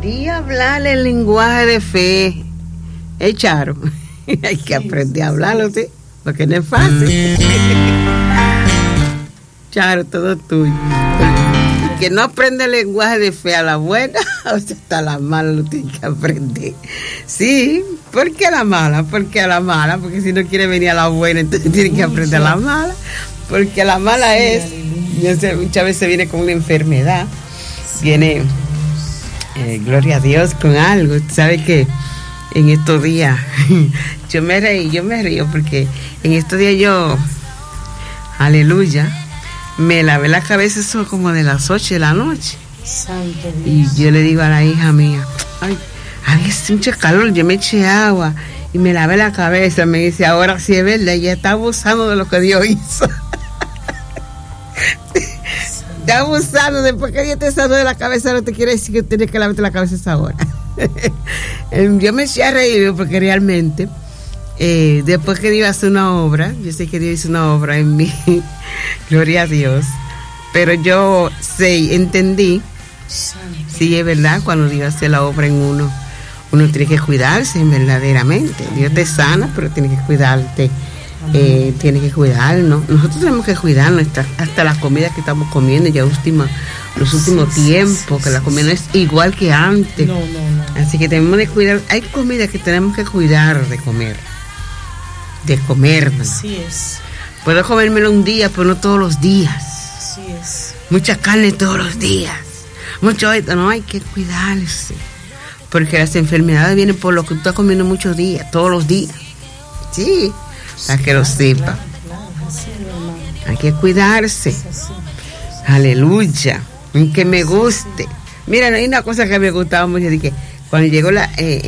aprendí a hablar el lenguaje de fe. Charo, hay que aprender a hablarlo, ¿sí? Porque no es fácil. Charo, todo tuyo. Que no aprende el lenguaje de fe a la buena, o sea, hasta la mala lo tiene que aprender. Sí, ¿por qué a la mala? Porque a la mala, porque si no quiere venir a la buena, entonces tiene que aprender a la mala. Porque la mala es, muchas veces viene con una enfermedad, viene, gloria a Dios, con algo. ¿Sabe qué? En estos días, yo me río porque en estos días yo, aleluya, me lavé la cabeza, eso como de las 8 de la noche. Santo Dios. Y yo le digo a la hija mía, ay, hace mucho calor, yo me eché agua y me lavé la cabeza. Me dice, ahora sí es verdad, ella está abusando de lo que Dios hizo. Está abusando, después que Dios te sanó de la cabeza, no te quiere decir que tienes que lavarte la cabeza esa hora. Yo me eché a reír porque realmente, después que Dios hace una obra, yo sé que Dios hizo una obra en mí, gloria a Dios, pero yo entendí, sí es verdad, cuando Dios hace la obra en uno tiene que cuidarse verdaderamente. Dios te sana, pero tiene que cuidarte, tiene que cuidarnos. Nosotros tenemos que cuidarnos hasta la comida que estamos comiendo, ya los últimos tiempos, que la comida no es igual que antes. No. Así que tenemos de cuidar. Hay comida que tenemos que cuidar de comernos. Así es. Puedo comérmelo un día, pero no todos los días. Así es. Mucha carne todos los días. Mucho esto, no, hay que cuidarse. Porque las enfermedades vienen por lo que tú estás comiendo muchos días, todos los días. Sí, para que lo sepa. Hay que cuidarse. Aleluya. Que me guste. Mira, hay una cosa que me gustaba mucho, de que cuando llegó la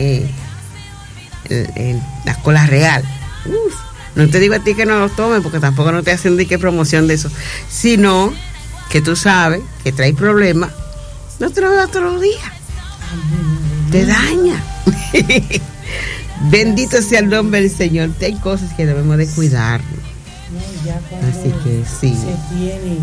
cola real, no te digo a ti que no lo tomes, porque tampoco no te hacen de qué promoción de eso, sino que tú sabes que trae problemas, no te lo das todos los días, te daña. Bendito sea el nombre del Señor. Hay cosas que debemos de cuidarnos. Así que sí, se tiene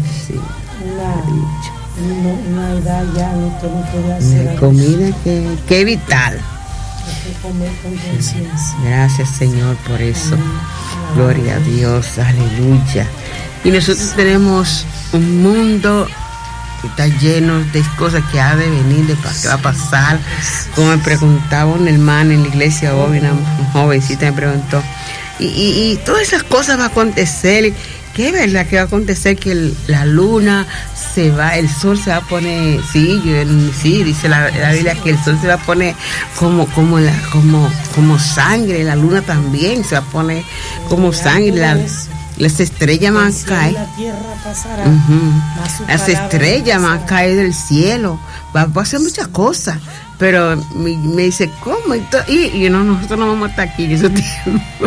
una edad ya, no puede hacer una comida que es vital. Hay que comer con conciencia. Gracias, Señor, por eso. Gloria a Dios, aleluya. Y nosotros tenemos un mundo que está lleno de cosas que ha de venir, que va a pasar. Como me preguntaba una hermana en la iglesia hoy, una jovencita me preguntó, y todas esas cosas van a acontecer. ¿Qué es verdad que va a acontecer? Que la luna se va, el sol se va a poner, sí, dice la Biblia que el sol se va a poner como sangre, la luna también se va a poner como sangre, las estrellas van a caer, las estrellas van a caer del cielo, va a hacer muchas cosas, pero me dice, ¿cómo? Y nosotros no vamos a estar aquí en ese tiempo.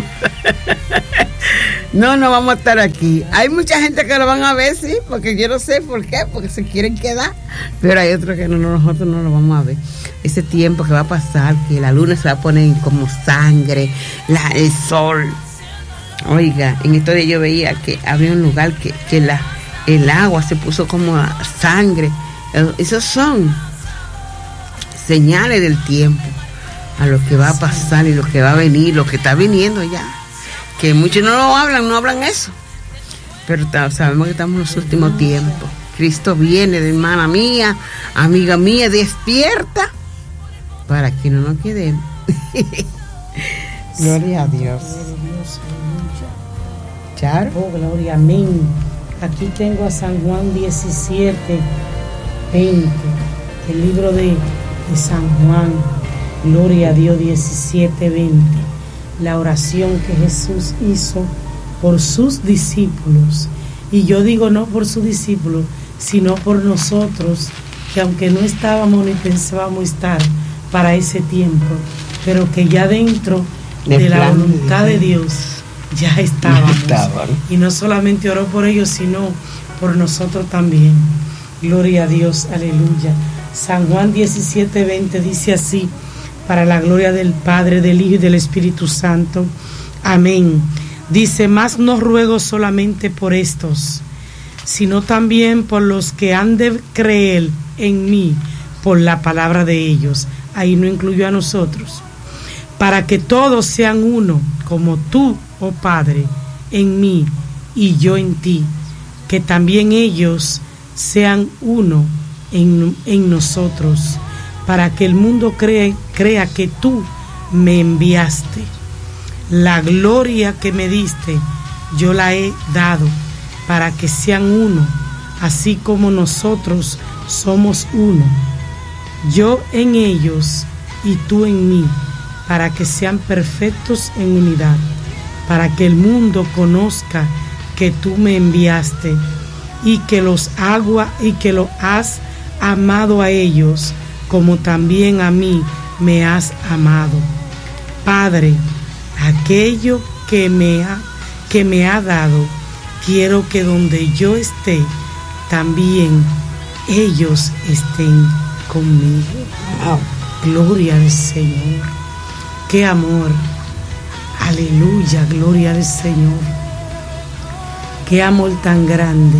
No vamos a estar aquí. Hay mucha gente que lo van a ver, sí, porque yo no sé por qué, porque se quieren quedar, pero hay otros que nosotros no lo vamos a ver. Ese tiempo que va a pasar, que la luna se va a poner como sangre, el sol. Oiga, en estos días yo veía que había un lugar que el agua se puso como sangre. Esos son señales del tiempo, a lo que va a pasar y lo que va a venir, lo que está viniendo ya. Que muchos no hablan eso, pero sabemos que estamos en los últimos tiempos. Cristo viene, hermana mía, amiga mía, despierta para que no nos quedemos. Gloria a Dios. Charo. Oh, gloria, amén. Aquí tengo a San Juan 17, 20, el libro de San Juan, gloria a Dios, 17, 20. La oración que Jesús hizo por sus discípulos. Y yo digo no por sus discípulos, sino por nosotros, que aunque no estábamos ni pensábamos estar para ese tiempo, pero que ya dentro de la voluntad de Dios ya estábamos. Y no solamente oró por ellos, sino por nosotros también. Gloria a Dios, aleluya. San Juan 17, 20 dice así: para la gloria del Padre, del Hijo y del Espíritu Santo. Amén. Dice, mas no ruego solamente por estos, sino también por los que han de creer en mí por la palabra de ellos. Ahí no incluyó a nosotros. Para que todos sean uno, como tú, oh Padre, en mí y yo en ti, que también ellos sean uno en nosotros, para que el mundo crea que tú me enviaste. La gloria que me diste, yo la he dado, para que sean uno, así como nosotros somos uno. Yo en ellos y tú en mí, para que sean perfectos en unidad, para que el mundo conozca que tú me enviaste y que los has amado a ellos, como también a mí me has amado. Padre, aquello que me ha dado, quiero que donde yo esté, también ellos estén conmigo. Wow. Gloria al Señor. Qué amor. Aleluya, gloria al Señor. Qué amor tan grande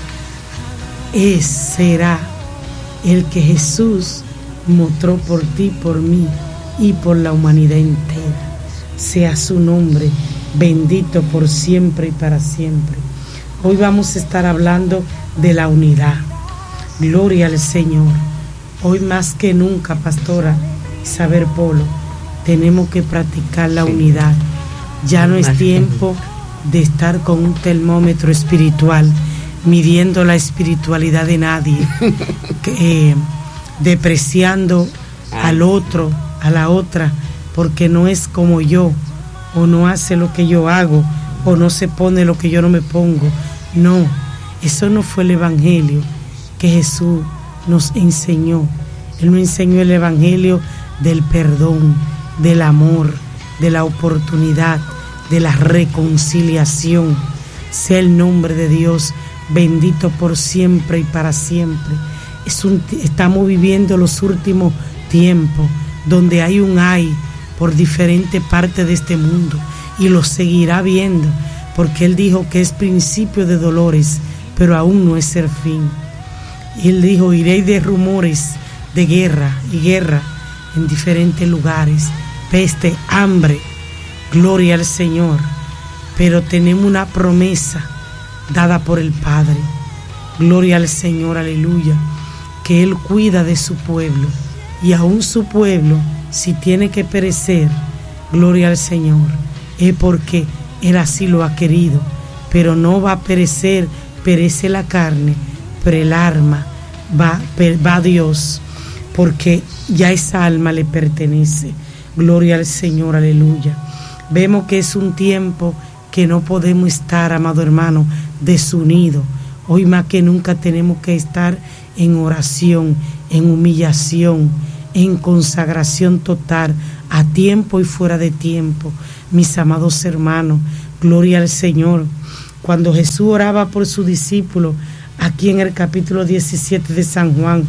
será el que Jesús mostró por ti, por mí y por la humanidad entera. Sea su nombre bendito por siempre y para siempre. Hoy vamos a estar hablando de la unidad. Gloria al Señor. Hoy más que nunca, pastora Isabel Polo, tenemos que practicar la unidad. Ya no es tiempo de estar con un termómetro espiritual midiendo la espiritualidad de nadie, depreciando al otro, a la otra, porque no es como yo, o no hace lo que yo hago, o no se pone lo que yo no me pongo. No, eso no fue el evangelio que Jesús nos enseñó. Él nos enseñó el evangelio del perdón, del amor, de la oportunidad, de la reconciliación. Sea el nombre de Dios bendito por siempre y para siempre. Estamos viviendo los últimos tiempos donde hay un ay por diferentes partes de este mundo, y lo seguirá viendo, porque Él dijo que es principio de dolores, pero aún no es el fin. Y Él dijo: iréis de rumores de guerra y guerra en diferentes lugares, peste, hambre. Gloria al Señor. Pero tenemos una promesa dada por el Padre. Gloria al Señor, aleluya, que Él cuida de su pueblo, y aún su pueblo, si tiene que perecer, gloria al Señor, es porque Él así lo ha querido. Pero no va a perecer, perece la carne, pero el alma va a Dios, porque ya esa alma le pertenece. Gloria al Señor, aleluya. Vemos que es un tiempo que no podemos estar, amado hermano, desunidos. Hoy más que nunca tenemos que estar en oración, en humillación, en consagración total, a tiempo y fuera de tiempo. Mis amados hermanos, gloria al Señor. Cuando Jesús oraba por sus discípulos, aquí en el capítulo 17 de San Juan,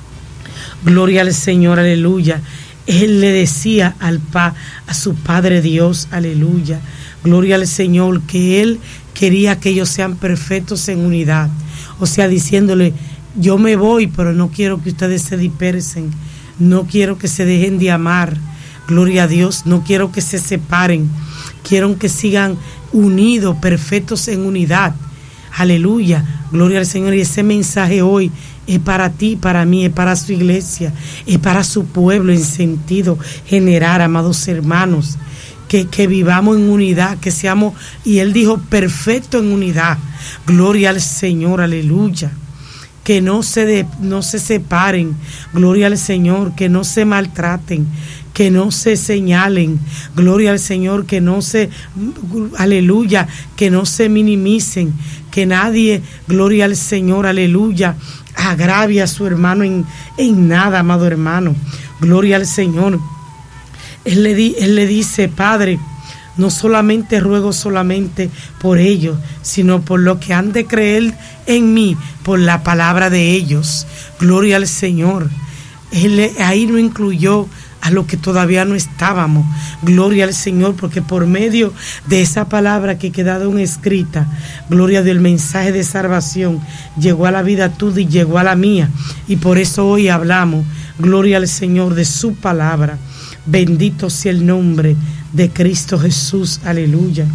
gloria al Señor, aleluya, Él le decía a su Padre Dios, aleluya, gloria al Señor, que Él quería que ellos sean perfectos en unidad. O sea, diciéndole: yo me voy, pero no quiero que ustedes se dispersen, no quiero que se dejen de amar, gloria a Dios, no quiero que se separen, quiero que sigan unidos, perfectos en unidad. Aleluya, gloria al Señor. Y ese mensaje hoy es para ti, para mí, es para su iglesia, es para su pueblo en sentido general, amados hermanos, que vivamos en unidad, que seamos, y Él dijo, perfecto en unidad. Gloria al Señor, aleluya. Que no se separen, gloria al Señor, que no se maltraten, que no se señalen, gloria al Señor, que no se, aleluya, que no se minimicen, que nadie, gloria al Señor, aleluya, agravie a su hermano en nada, amado hermano, gloria al Señor. Él le dice: Padre, no solamente ruego solamente por ellos, sino por lo que han de creer en mí, por la palabra de ellos. Gloria al Señor. Él ahí no incluyó a los que todavía no estábamos. Gloria al Señor, porque por medio de esa palabra que quedaron escrita, gloria del mensaje de salvación, llegó a la vida tuya y llegó a la mía. Y por eso hoy hablamos, gloria al Señor, de su palabra. Bendito sea el nombre de Cristo Jesús, aleluya.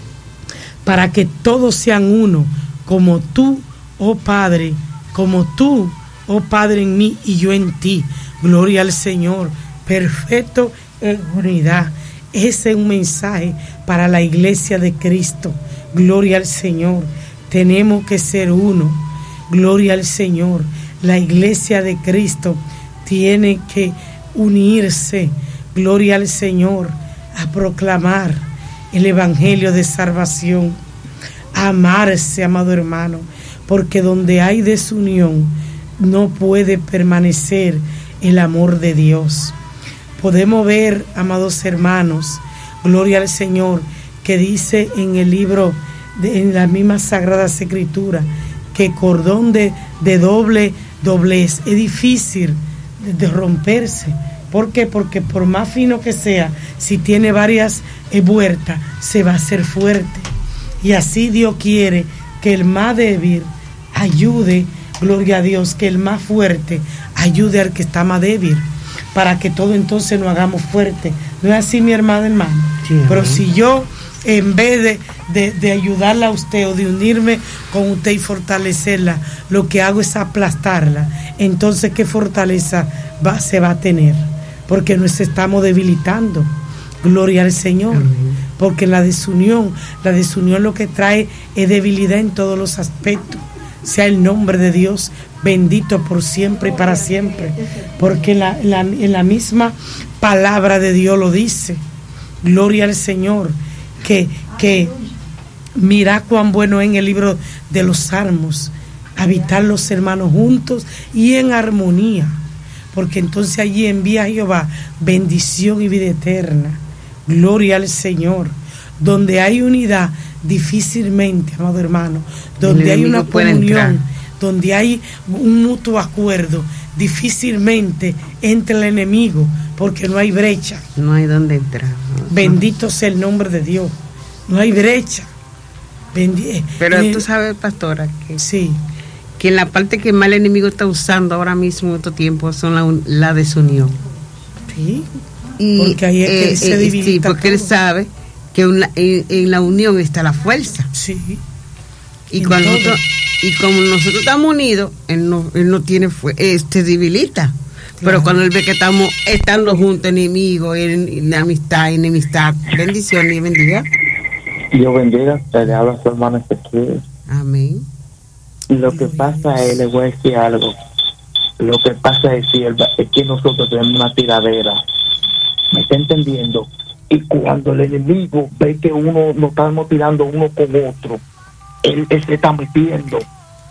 Para que todos sean uno, como tú, oh Padre, como tú, oh Padre, en mí y yo en ti. Gloria al Señor, perfecto en unidad. Ese es un mensaje para la iglesia de Cristo. Gloria al Señor. Tenemos que ser uno. Gloria al Señor. La iglesia de Cristo tiene que unirse. Gloria al Señor. A proclamar el evangelio de salvación. A amarse, amado hermano. Porque donde hay desunión no puede permanecer el amor de Dios. Podemos ver, amados hermanos, gloria al Señor, que dice en el libro, en la misma Sagrada Escritura, que cordón de doble doblez es difícil de romperse. ¿Por qué? Porque por más fino que sea, si tiene varias vueltas, se va a hacer fuerte. Y así Dios quiere que el más débil ayude, gloria a Dios, que el más fuerte ayude al que está más débil, para que todo entonces nos hagamos fuertes. ¿No es así, mi hermano? Sí, pero si yo, en vez de ayudarla a usted o de unirme con usted y fortalecerla, lo que hago es aplastarla, entonces ¿qué fortaleza se va a tener? Porque nos estamos debilitando. Gloria al Señor. Amén. Porque la desunión lo que trae es debilidad en todos los aspectos. Sea el nombre de Dios bendito por siempre y para siempre, porque en la misma palabra de Dios lo dice. Gloria al Señor, que mira cuán bueno es en el libro de los Salmos habitar los hermanos juntos y en armonía, porque entonces allí envía Jehová bendición y vida eterna. Gloria al Señor. Donde hay unidad, difícilmente, amado hermano, donde hay una comunión, donde hay un mutuo acuerdo, difícilmente entra el enemigo, porque no hay brecha. No hay donde entrar. Bendito sea el nombre de Dios. No hay brecha. Pero tú sabes, pastora, que, sí, que en la parte que más el enemigo está usando ahora mismo en estos tiempos son la desunión. Sí, y, porque ahí es que se debilita. Sí, porque todo. Él sabe que en la unión está la fuerza. Sí. Y como nosotros estamos unidos, él no tiene se debilita. Claro. Pero cuando él ve que estamos estando juntos, enemigos, en amistad, enemistad, bendición y bendiga. Dios bendiga, le habla a su hermano Ezequiel. Amén. Lo que pasa es, le voy a decir algo. Lo que pasa es que nosotros tenemos una tiradera. ¿Me está entendiendo? Y cuando el enemigo ve que uno nos estamos tirando uno con otro, él se está metiendo.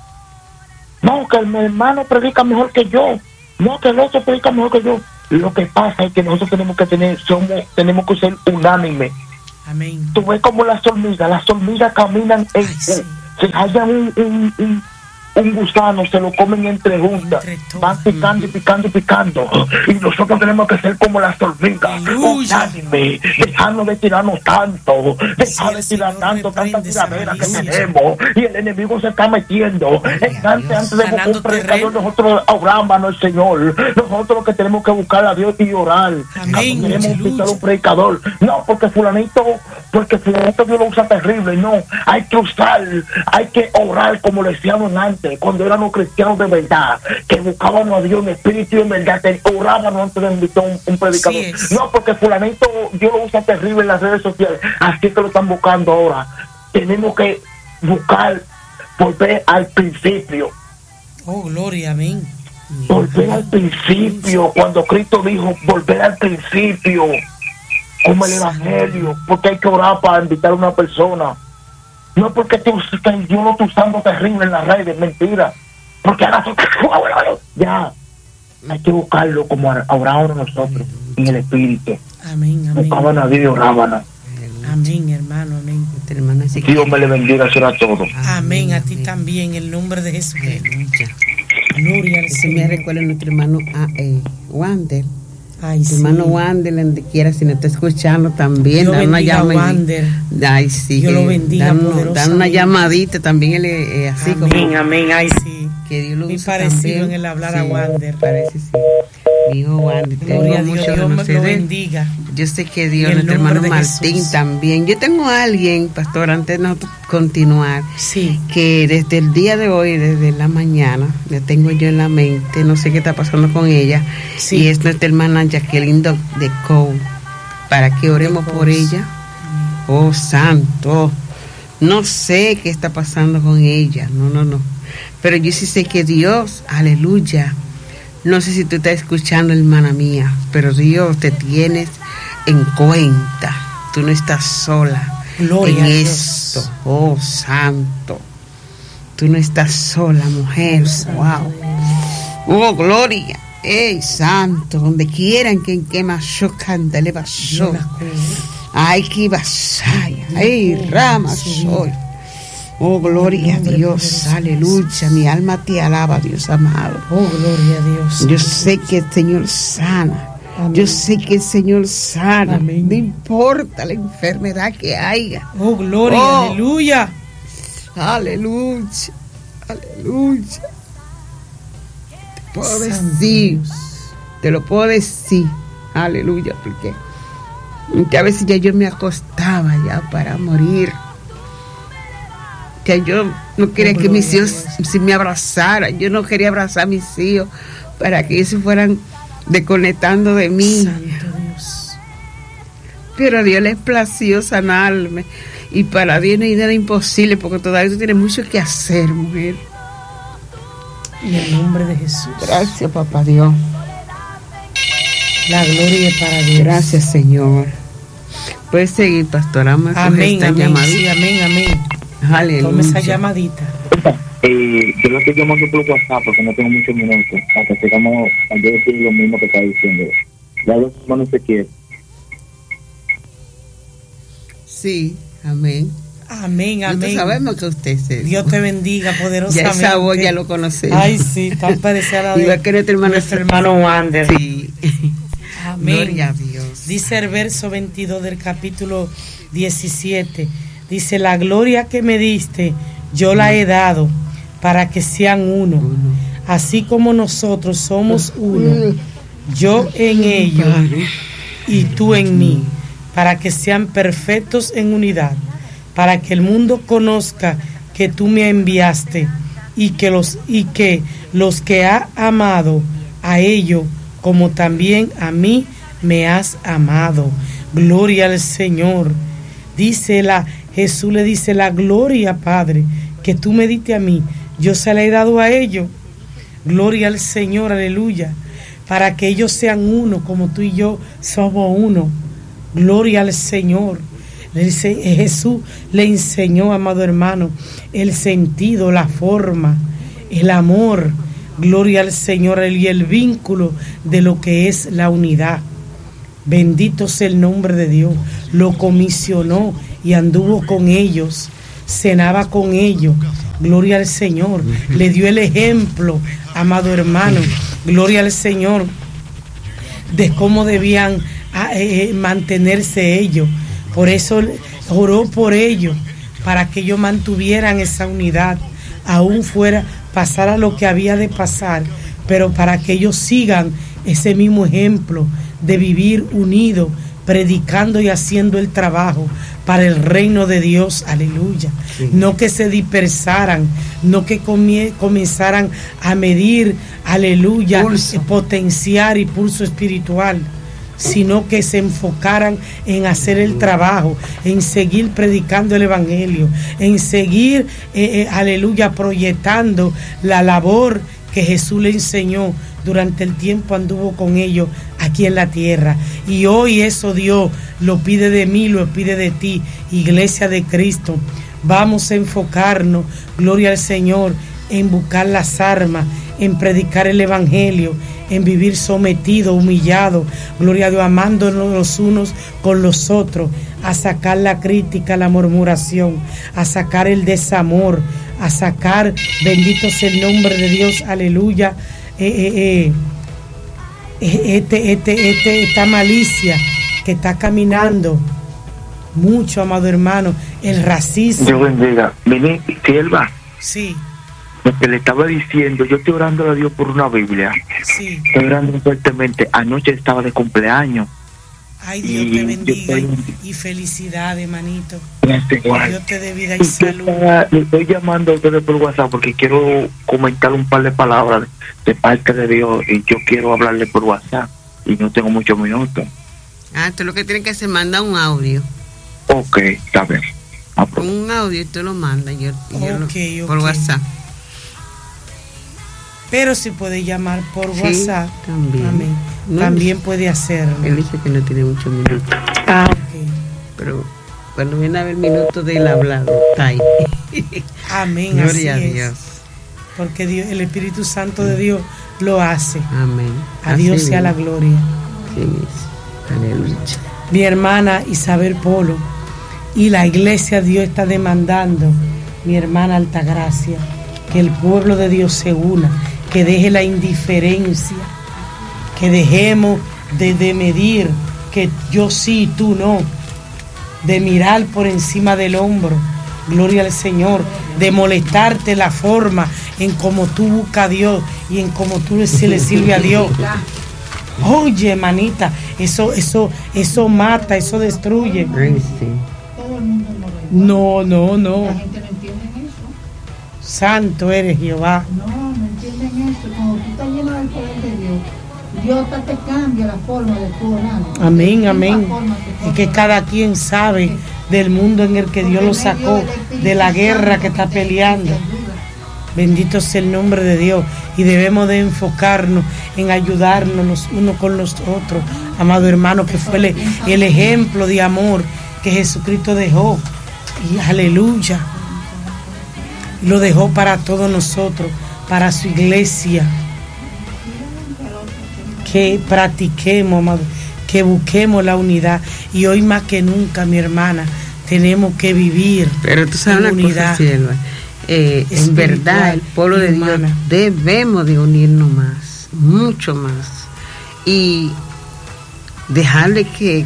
No, que el hermano predica mejor que yo. No, que el otro predica mejor que yo. Lo que pasa es que nosotros tenemos que ser unánimes. Amén. Tú ves como las hormigas caminan se hallan un gusano, se lo comen entre juntas, van picando y picando y picando, y nosotros tenemos que ser como las hormigas, unánime, dejarnos de tirarnos tanto, dejar de tirar tanta tiradera que tenemos, y el enemigo se está metiendo. Antes de buscar un predicador, nosotros oramos al Señor. Nosotros lo que tenemos que buscar a Dios y orar. Amén. Queremos buscar un predicador, no porque fulanito Dios lo usa terrible, no, hay que usar, hay que orar como le decíamos antes, cuando éramos cristianos de verdad, que buscábamos a Dios en espíritu y en verdad, orábamos antes de invitar un predicador. No, porque fulanito Dios lo usa terrible en las redes sociales, así que lo están buscando ahora. Tenemos que buscar, volver al principio. Oh, gloria, amén. Volver al principio, cuando Cristo dijo, volver al principio, como el evangelio, porque hay que orar para invitar a una persona. No porque Dios no está usando terrible en las redes, mentira. Porque ahora ya hay que buscarlo como orábamos nosotros en el espíritu. Amén, amén. Buscaban a Dios y oraban. Amén, hermano, amén. Dios me le bendiga a todos. Amén, a ti también, en el nombre de Jesús. Gloria al Señor. Me recuerda a nuestro hermano Wander. Ay, sí. Hermano Wander, donde quiera, si nos está escuchando también, Dios dan una llamadita. Ay, sí. Dios lo bendiga. Dan una llamadita también, él es así amén, como. Amén, ay, sí. Que Dios lo muy usa parecido también. en el hablar sí, a Wander. Parece, sí. Mi hijo Wandy, tengo mucho Dios me lo de bendiga. Yo sé que Dios, nuestro hermano Martín Jesús. También. Yo tengo a alguien, pastor, antes de nosotros continuar, sí, que desde el día de hoy, desde la mañana, la tengo yo en la mente, no sé qué está pasando con ella, sí. Y es nuestra hermana Jacqueline de Cole, para que oremos por ella. Oh, santo, no sé qué está pasando con ella, no, pero yo sí sé que Dios, aleluya, no sé si tú estás escuchando, hermana mía, pero Dios te tienes en cuenta, tú no estás sola. Gloria en esto, oh santo, tú no estás sola, mujer, wow, oh gloria, santo, donde quieran que quema yo canta, le pasó, ay que vasaya, ay rama soy, oh gloria a Dios, aleluya, mi alma te alaba, Dios amado, oh gloria a Dios, yo sé que el Señor sana. Amén. Yo sé que el Señor sana. Amén. No importa la enfermedad que haya. Oh, gloria, aleluya. Aleluya. Aleluya. Te puedo decir. Te lo puedo decir. Aleluya. Porque muchas veces ya yo me acostaba ya para morir. Que yo no quería que mis hijos si me abrazaran. Yo no quería abrazar a mis hijos para que ellos fueran desconectando de mí. Santo Dios. Pero a Dios les plació sanarme, y para Dios no hay nada imposible, porque todavía tú tienes mucho que hacer, mujer. En el nombre de Jesús. Gracias, papá Dios. La gloria es para Dios. Gracias, Señor. Puedes seguir, pastora. Amén, amén. Sí, amén, amén. Aleluya. Tome esa llamadita. Yo lo estoy llamando por WhatsApp porque no tengo muchos minutos. Hasta que sigamos a decir lo mismo que está diciendo. Ya los hermanos se quieren. Sí, amén. Amén, amén. Nosotros sabemos que usted es. Dios te bendiga poderosamente. Ya esa voz ya lo conocemos. Ay, sí, tan parecida a la de igual que nuestro hermano Wander. Sí. Amén. Gloria a Dios. Dice el verso 22 del capítulo 17. Dice, la gloria que me diste, yo la he dado para que sean uno, así como nosotros somos uno, yo en ellos y tú en mí, para que sean perfectos en unidad, para que el mundo conozca que tú me enviaste y que los que ha amado a ellos como también a mí me has amado. Gloria al Señor. Jesús le dice, la gloria, Padre, que tú me diste a mí, yo se la he dado a ellos. Gloria al Señor, aleluya. Para que ellos sean uno, como tú y yo somos uno. Gloria al Señor. Jesús le enseñó, amado hermano, el sentido, la forma, el amor. Gloria al Señor y el vínculo de lo que es la unidad. Bendito sea el nombre de Dios. Lo comisionó y anduvo con ellos, cenaba con ellos. Gloria al Señor. Le dio el ejemplo, amado hermano. Gloria al Señor, de cómo debían mantenerse ellos. Por eso oró por ellos, para que ellos mantuvieran esa unidad, aún fuera pasara lo que había de pasar, pero para que ellos sigan ese mismo ejemplo de vivir unidos, predicando y haciendo el trabajo para el reino de Dios, aleluya. Sí. No que se dispersaran, no que comenzaran a medir, aleluya, potenciar y pulso espiritual, sino que se enfocaran en hacer el trabajo, en seguir predicando el evangelio, en seguir, aleluya, proyectando la labor que Jesús le enseñó durante el tiempo anduvo con ellos aquí en la tierra. Y hoy eso Dios lo pide de mí, lo pide de ti, iglesia de Cristo. Vamos a enfocarnos, gloria al Señor, en buscar las armas, en predicar el evangelio, en vivir sometido, humillado, gloria a Dios, amándonos los unos con los otros, a sacar la crítica, la murmuración, a sacar el desamor, a sacar, bendito sea el nombre de Dios, aleluya, esta malicia que está caminando mucho, amado hermano, el racismo. Dios bendiga. Mini, sierva. Sí. Lo que le estaba diciendo, yo estoy orando a Dios por una Biblia. Sí. Estoy orando fuertemente. Anoche estaba de cumpleaños. Ay, Dios te bendiga y felicidades, manito. Dios te dé vida y salud. Le estoy llamando a ustedes por WhatsApp porque quiero comentar un par de palabras de parte de Dios y yo quiero hablarle por WhatsApp y no tengo muchos minutos. Tú lo que tienes que hacer, manda un audio. Ok, está bien. Un audio y tú lo mandas okay. Por WhatsApp. Pero si puede llamar por WhatsApp, también. Amén. No, también puede hacerlo. Él dice que no tiene muchos minutos. Ok. Pero cuando viene a ver minutos del hablado, está ahí. Amén. Gloria así a Dios. Porque Dios, el Espíritu Santo de Dios lo hace. Amén. A Dios sea la gloria. Aleluya. Mi hermana Isabel Polo y la iglesia Dios está demandando, mi hermana Altagracia, que el pueblo de Dios se una, que deje la indiferencia, que dejemos de medir que yo sí y tú no, de mirar por encima del hombro, gloria al Señor, de molestarte la forma en cómo tú buscas a Dios y en cómo tú le sirves a Dios. Oye, manita, eso mata, eso destruye. No. La gente no entiende eso. Santo eres Jehová. No entienden eso. Cuando tú estás lleno del poder de Dios, Dios hasta te cambia la forma de tu orar. Amén. Es que cada quien sabe del mundo en el que Dios lo sacó, de la guerra que está peleando. Bendito sea el nombre de Dios. Y debemos de enfocarnos en ayudarnos los unos con los otros, amado hermano, que fue el ejemplo de amor que Jesucristo dejó. Y aleluya. Lo dejó para todos nosotros, para su iglesia. Que practiquemos, amado, que busquemos la unidad. Y hoy más que nunca, mi hermana, tenemos que vivir. Pero tú sabes una unidad. Cosa, Silva. En verdad, el pueblo de Dios debemos de unirnos más, mucho más, y dejarle que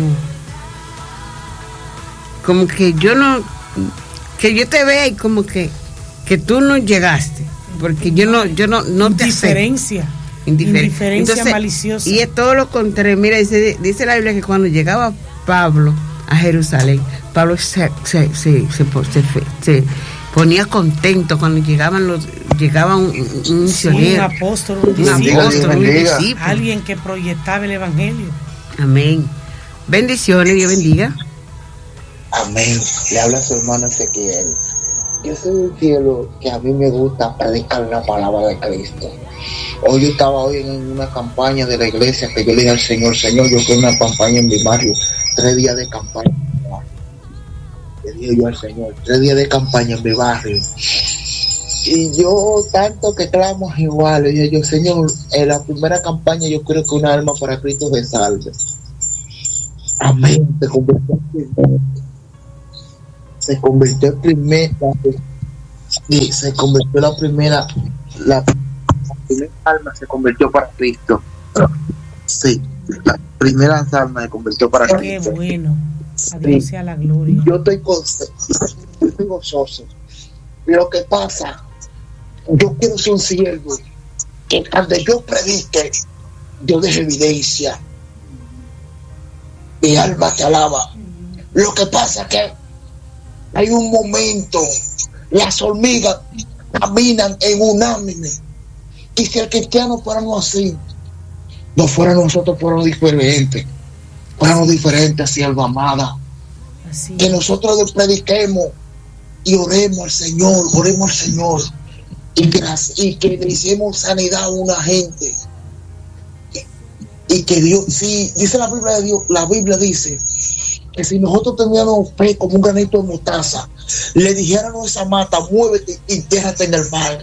como que yo te vea y como que tú no llegaste, porque yo no te acepto. Indiferencia Entonces, maliciosa. Y es todo lo contrario. Mira, dice la Biblia que cuando llegaba Pablo a Jerusalén, Pablo se ponía contento cuando llegaba un misionero, un apóstol, un discípulo, alguien que proyectaba el evangelio. Amén. Bendiciones, Dios bendiga. Amén. Le habla a su hermano Ezequiel. Yo soy un cielo que a mí me gusta predicar la palabra de Cristo. Hoy yo estaba en una campaña de la iglesia que yo le dije al Señor, yo quiero una campaña en mi barrio, 3 días de campaña. Le dije yo al Señor, 3 días de campaña en mi barrio. Y yo, tanto que estábamos igual, le dije yo, Señor, en la primera campaña yo quiero que una alma para Cristo se salve. Amén. Se convirtió la primera alma se convirtió para Cristo. Sí, la primera alma se convirtió para Cristo. Qué bueno. A Dios sea la gloria. Yo estoy gozoso. Lo que pasa, yo quiero ser un siervo que cuando yo predique, yo deje evidencia. Mi alma te alaba. Lo que pasa es que hay un momento, las hormigas caminan en unánime. Y si el cristiano fuéramos así, no fuera nosotros, fuéramos diferentes, sierva amada. Así. Que nosotros le prediquemos y oremos al Señor, y que le hicimos sanidad a una gente. Y que Dios, sí, dice la Biblia de Dios, la Biblia dice que si nosotros teníamos fe como un granito de mostaza, le dijéramos a esa mata, muévete y déjate en el mar.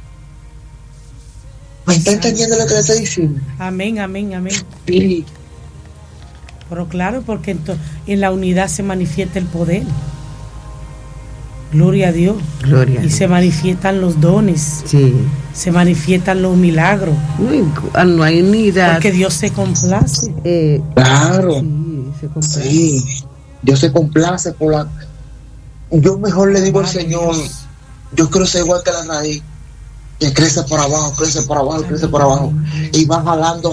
¿Me está entendiendo lo que le estoy diciendo? Amén. Sí. Pero claro, porque en la unidad se manifiesta el poder. Gloria a Dios. Gloria. Y se manifiestan los dones. Sí. Se manifiestan los milagros. No hay unidad. Porque Dios se complace. Claro. Sí, se complace. Sí. Dios se complace por la. Yo mejor le digo al Señor, yo quiero ser igual que la raíz. que crece por abajo, y van jalando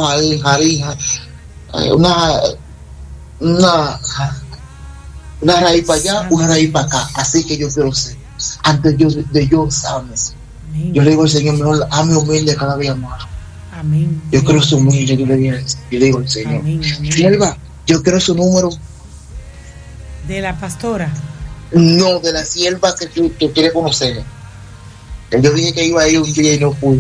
una raíz para allá, una raíz para acá. Así que yo quiero ser, antes de yo sabes, yo le digo al Señor, mejor hazme humilde cada día más. Amén. Yo quiero ser humilde, yo le digo al Señor, sierva, yo quiero su número. ¿De la pastora? No, de la sierva que quiere conocer. Yo dije que iba a ir un día y no fui.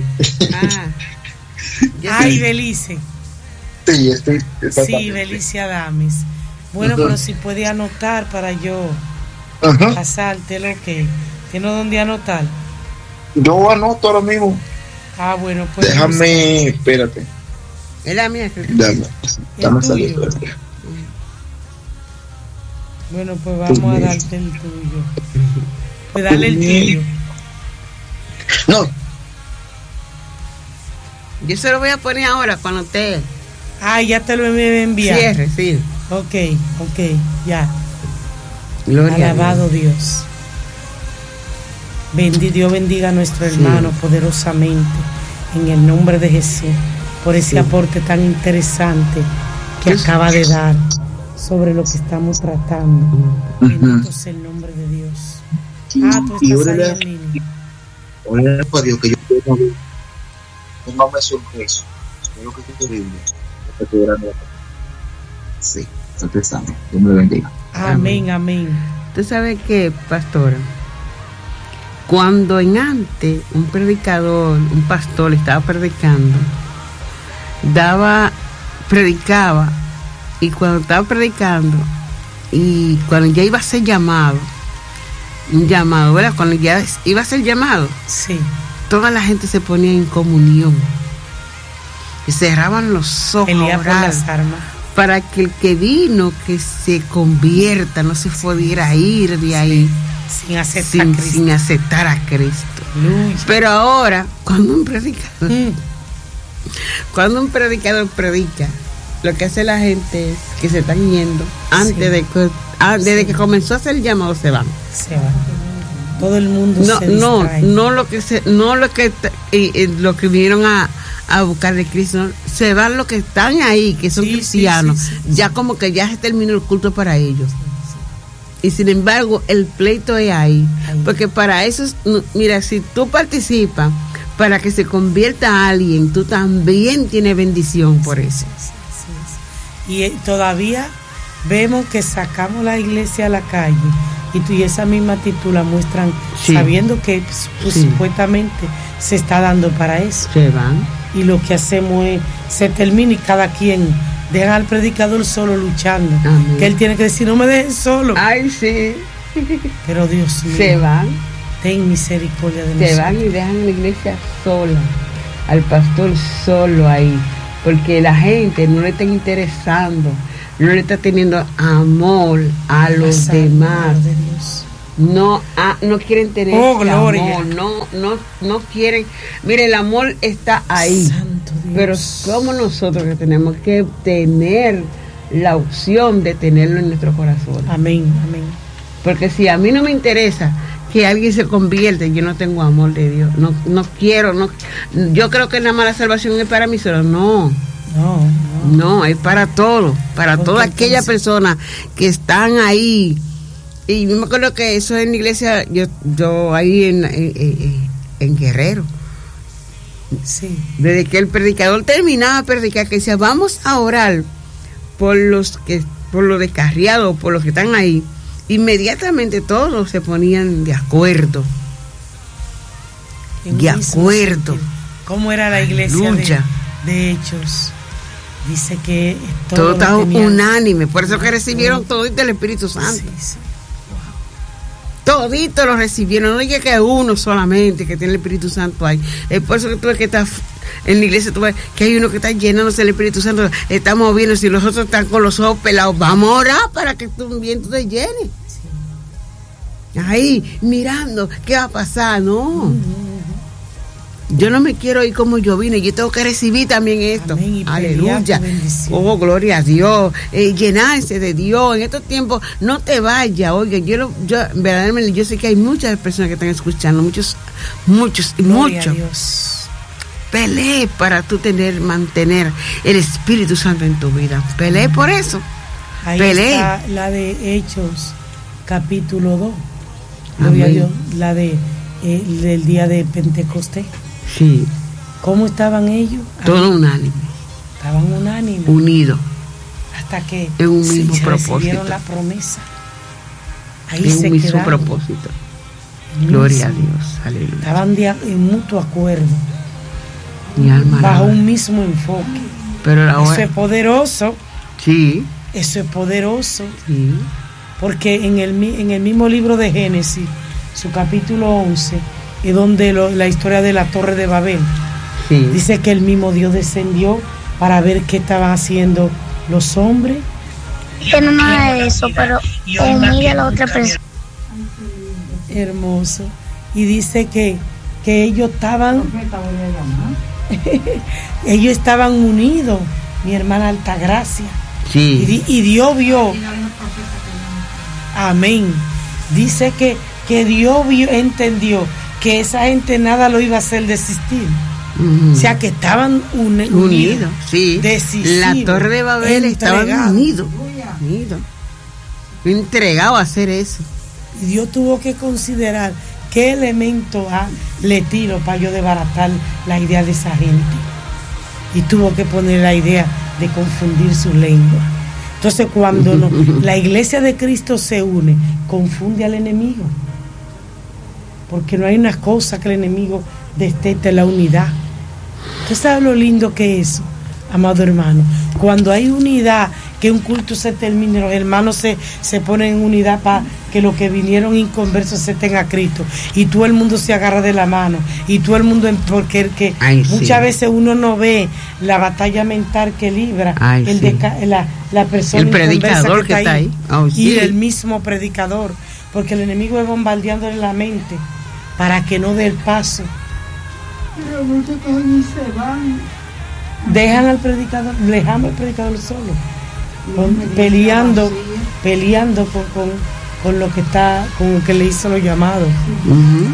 Ay, Belice. Sí, estoy. Sí, Belice Adames. Bueno, pero si puede anotar para yo pasarte lo que. ¿Tienes dónde anotar? Yo anoto ahora mismo. Bueno, pues. Déjame, espérate. Es la mía. Dame salir. Bueno, pues vamos a darte el tuyo. Pues dale el tuyo. No. Yo se lo voy a poner ahora cuando usted. Ya te lo voy a enviar. Cierre, sí. Ok, ya. Gloria Alabado Dios. Dios bendiga a nuestro hermano poderosamente en el nombre de Jesús por ese aporte tan interesante que acaba de dar sobre lo que estamos tratando. Bendito sea el nombre de Dios. Tú estás ahí en línea. Ora para Dios que yo no me sorpreso. Espero que esté terrible. Sí, usted sabe. Dios me bendiga. Amén. Usted sabe que, pastora, cuando en antes un pastor estaba predicando, predicaba, y cuando estaba predicando, y cuando ya iba a ser llamado, ¿verdad? Cuando ya iba a ser llamado, sí, toda la gente se ponía en comunión y cerraban los ojos por las armas para que el que vino que se convierta, no se pudiera ir de ahí sin aceptar a Cristo. Pero ahora, cuando un predicador predica, lo que hace la gente es que se están yendo desde que comenzó a hacer el llamado se van. Todo el mundo se distrae. Lo que vinieron a buscar de Cristo, se van los que están ahí, que son cristianos, ya como que ya se terminó el culto para ellos. Y sin embargo, el pleito es ahí, porque para eso, mira, si tú participas para que se convierta a alguien, tú también tienes bendición por eso. Y todavía vemos que sacamos la iglesia a la calle y tú y esa misma actitud la muestran sabiendo que supuestamente se está dando para eso. Se van. Y lo que hacemos es, se termina y cada quien deja al predicador solo luchando. Amén. Que él tiene que decir, no me dejes solo. Ay, sí. Pero Dios mío. Se van. Ten misericordia de nosotros. Se van y dejan la iglesia sola, al pastor solo ahí, porque la gente no le está interesando, no le está teniendo amor a los demás. De Dios. No quieren tener gloria. amor, no quieren. Mire, el amor está ahí. Santo Dios. Pero somos nosotros que tenemos que tener la opción de tenerlo en nuestro corazón. Amén. Porque si a mí no me interesa que alguien se convierta, yo no tengo amor de Dios. No quiero. Yo creo que nada más la salvación es para mí solo. No, es para todos, para todas aquellas personas que están ahí. Y yo me acuerdo que eso en la iglesia, yo ahí en Guerrero. Sí. Desde que el predicador terminaba de predicar, que decía, vamos a orar por los descarriados, por los que están ahí. Inmediatamente todos se ponían de acuerdo. ¿Cómo era la iglesia de Hechos? Dice que todo estaba unánime, por eso que recibieron todito el Espíritu Santo. Sí. Todito lo recibieron, no diga que uno solamente que tiene el Espíritu Santo ahí. Es por eso que tú ves que estás en la iglesia, tú ves que hay uno que está llenándose del Espíritu Santo, está moviendo, si los otros están con los ojos pelados, vamos a orar para que tú te llenes. Sí. Ahí, mirando, ¿qué va a pasar? No. Yo no me quiero ir como yo vine, yo tengo que recibir también esto. Amén, aleluya. Oh, gloria a Dios. Llenarse de Dios. En estos tiempos, no te vayas. Oiga, verdaderamente, yo sé que hay muchas personas que están escuchando, muchos muchos y Gloria muchos. a Dios. Pelee para tú mantener el Espíritu Santo en tu vida. Pelee por eso. Ahí Pelee. está la de Hechos, capítulo 2. Gloria a Amén. Dios, la del día de Pentecostés. Sí, ¿Cómo estaban ellos? todo unánime, Estaban unánimes. unido Hasta que en un mismo propósito. recibieron la promesa. Ahí en se un mismo quedaron. propósito. Gloria a Mismo. Dios, aleluya. Estaban en mutuo acuerdo, Mi alma bajo alaba. un mismo enfoque. Pero la Eso hora, es poderoso, sí, eso es poderoso, sí, porque en el mismo libro de Génesis, su capítulo 11, es donde la historia de la Torre de Babel, sí. dice que el mismo Dios descendió para ver qué estaban haciendo los hombres. Que no nada de eso, pero humilla a la otra persona. Hermoso. Y dice que ellos estaban ellos estaban unidos, mi hermana Altagracia. Sí. Y Dios vio. Amén. Dice que Dios entendió que esa gente nada lo iba a hacer desistir. Ujú. O sea, que estaban Unidos, sí. decisivos, La Torre de Babel estaba entregados. unido, entregado a hacer eso. Y Dios tuvo que considerar qué elemento le tiro para yo desbaratar la idea de esa gente. Y tuvo que poner la idea de confundir su lengua. Entonces, cuando la iglesia de Cristo se une, confunde al enemigo. Porque no hay una cosa que el enemigo destete la unidad. ¿Usted sabe lo lindo que es eso, amado hermano? Cuando hay unidad, que un culto se termine, los hermanos se ponen en unidad para que los que vinieron inconversos se tengan a Cristo. Y todo el mundo se agarra de la mano. Y todo el mundo, porque Ay, sí. muchas veces uno no ve la batalla mental que libra Ay, sí. la persona El predicador que está ahí. Oh, y sí. el mismo predicador. Porque el enemigo es bombardeándole la mente para que no dé el paso. Pero muchos cogen y se van. Dejamos al predicador solo, peleando con lo que está, con el que le hizo los llamados. Ujú.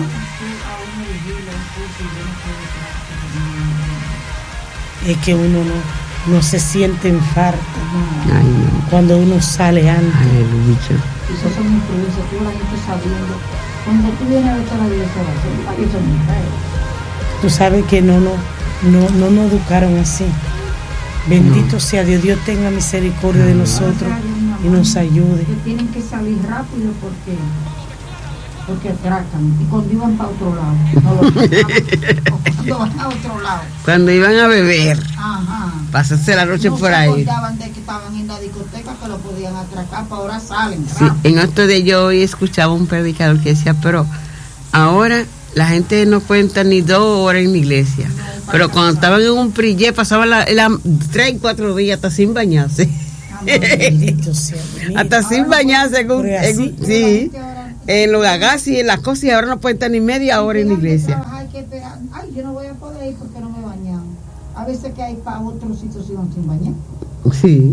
Es que uno no se siente en falta Ay, no. cuando uno sale antes. Aleluya. Eso son influencias, tú la gente sabiendo. Cuando tú vienes a ver la iglesia, eso es muy feo. Tú sabes que no nos educaron así. Bendito sea Dios, Dios tenga misericordia de nosotros y nos ayude. Que tienen que salir rápido porque atracan. Y cuando iban para otro lado, no lo cuando van a otro lado. Cuando iban a beber, Ajá. pasarse la noche No por se ahí. acordaban de que estaban en la discoteca, que lo podían atracar, para ahora salen. Sí, en esto de yo hoy escuchaba un predicador que decía, pero ahora la gente no cuenta ni 2 horas en la iglesia. Pero cuando estaban en un prillé pasaban 3 y 4 días hasta sin bañarse. Bendito sea Dios. Hasta sin bañarse Sí. en los agassi y en las cosas, y ahora no pueden estar ni media hora en la iglesia. Ay, yo no voy a poder ir porque no me bañan. A veces que hay para otros sitios sin bañar. Sí.